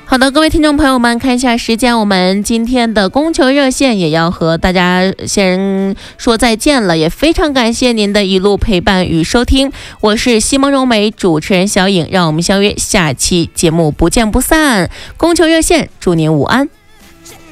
好的，各位听众朋友们，看一下时间，我们今天的供求热线也要和大家先说再见了，也非常感谢您的一路陪伴与收听，我是西蒙融媒主持人小颖，让我们相约下期节目不见不散。供求热线，祝您午安。